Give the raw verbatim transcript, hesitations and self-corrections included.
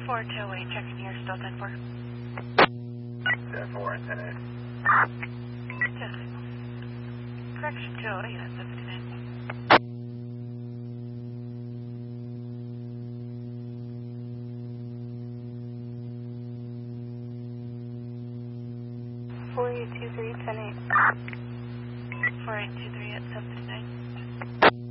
four two eight, checking here, still ten four. ten four and ten eight. Yes. Correction two oh eight, that's fifty-nine. four eight two three, ten eight. four eight two three at seven fifty-nine.